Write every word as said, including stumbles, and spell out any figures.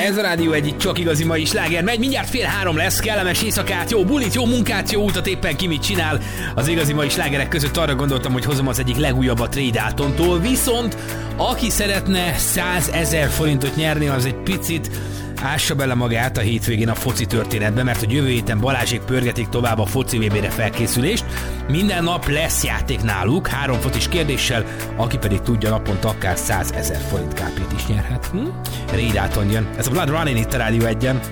Ez a Rádió egyik csak igazi mai sláger megy, mindjárt fél három lesz, kellemes éjszakát, jó bulit, jó munkát, jó utat, éppen ki mit csinál. Az igazi mai slágerek között arra gondoltam, hogy hozom az egyik legújabbat Ray Daltontól, viszont aki szeretne százezer forintot nyerni, az egy picit ássa bele magát a hétvégén a foci történetbe, mert a jövő héten Balázsék pörgetik tovább a foci vé bére felkészülést. Minden nap lesz játék náluk, három focis kérdéssel, aki pedig tudja, naponta akár százezer forint kápét is nyerhet. Hm? Ray Dalton jön. Ez a Blood Running itt a Rádió egyen.